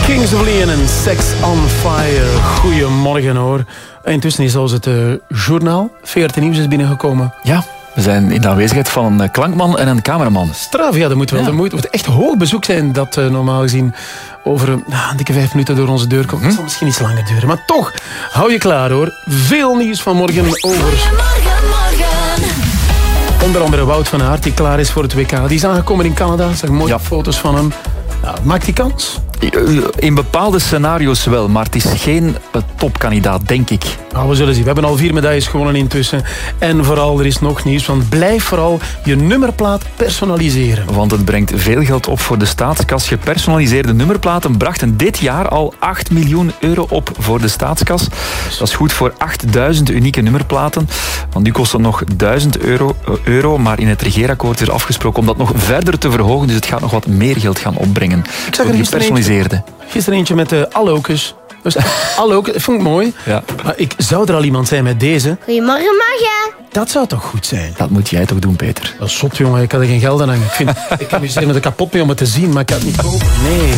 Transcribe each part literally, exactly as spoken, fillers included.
Kings of Leon en Sex on Fire. Goedemorgen hoor. Intussen is zelfs het uh, journaal V R T Nieuws is binnengekomen. Ja, we zijn in de aanwezigheid van een klankman en een cameraman. Straf, ja, dat moet wel. Ja. Dat moet, moet echt hoog bezoek zijn dat uh, normaal gezien over uh, een dikke vijf minuten door onze deur komt. Het hm? zal misschien iets langer duren. Maar toch, hou je klaar hoor. Veel nieuws vanmorgen over... Goedemorgen, morgen. Onder andere Wout van Aert, die klaar is voor het W K. Die is aangekomen in Canada. Ik zag mooie ja. foto's van hem. Nou, maakt hij kans? In bepaalde scenario's wel, maar het is geen topkandidaat, denk ik. Nou, we zullen zien. We hebben al vier medailles gewonnen intussen. En vooral, er is nog nieuws, want blijf vooral je nummerplaat personaliseren. Want het brengt veel geld op voor de staatskas. Gepersonaliseerde nummerplaten brachten dit jaar al acht miljoen euro op voor de staatskas. Dat is goed voor achtduizend unieke nummerplaten. Want nu kost het nog duizend euro, euro, maar in het regeerakkoord is afgesproken om dat nog verder te verhogen. Dus het gaat nog wat meer geld gaan opbrengen. Ik zag er gisteren eentje, gisteren eentje met de allokus. Dus allokus, dat vond ik mooi. Ja. Maar ik zou er al iemand zijn met deze. Goedemorgen, morgen. Dat zou toch goed zijn? Dat moet jij toch doen, Peter? Dat is zot, jongen. Ik had er geen geld aan hangen. Ik, vind, ik amuseer me er kapot mee om het te zien, maar ik kan het niet kopen. Nee.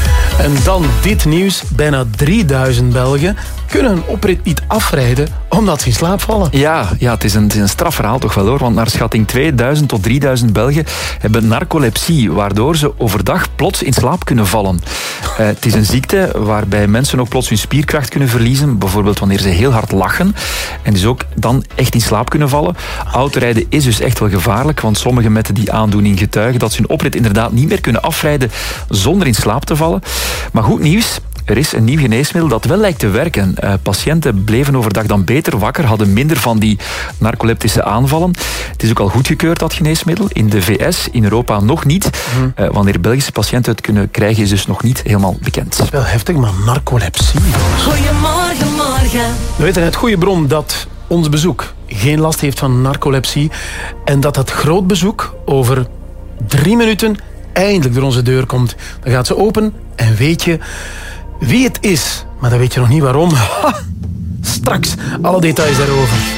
En dan dit nieuws. Bijna drieduizend Belgen kunnen een oprit niet afrijden omdat ze in slaap vallen. Ja, ja het, is een, het is een straf verhaal toch wel hoor. Want naar schatting tweeduizend tot drieduizend Belgen hebben narcolepsie, waardoor ze overdag plots in slaap kunnen vallen. Uh, het is een ziekte waarbij mensen ook plots hun spierkracht kunnen verliezen. Bijvoorbeeld wanneer ze heel hard lachen. En dus ook dan echt in slaap kunnen vallen. Autorijden is dus echt wel gevaarlijk. Want sommigen met die aandoening getuigen dat ze hun oprit inderdaad niet meer kunnen afrijden zonder in slaap te vallen. Maar goed nieuws. Er is een nieuw geneesmiddel dat wel lijkt te werken. Uh, patiënten bleven overdag dan beter wakker, hadden minder van die narcoleptische aanvallen. Het is ook al goedgekeurd, dat geneesmiddel. In de V S, in Europa nog niet. Mm. Uh, wanneer Belgische patiënten het kunnen krijgen, is dus nog niet helemaal bekend. Dat is wel heftig, maar narcolepsie. Goedemorgen, morgen. We weten uit goede bron dat ons bezoek geen last heeft van narcolepsie. En dat dat groot bezoek over drie minuten eindelijk door onze deur komt. Dan gaat ze open en weet je wie het is. Maar dan weet je nog niet waarom. Ha, straks alle details daarover.